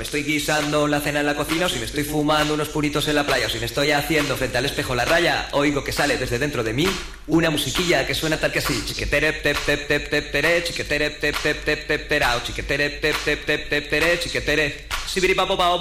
estoy guisando la cena en la cocina, o si me estoy fumando unos puritos en la playa, o si me estoy haciendo frente al espejo la raya, oigo que sale desde dentro de mí una musiquilla que suena tal que así: chiquetere tep tep tep tep tere, chiquetere tep tep tep tep terao, chiquetere tep tep tep tep tere, chiquetere sibiripapopao.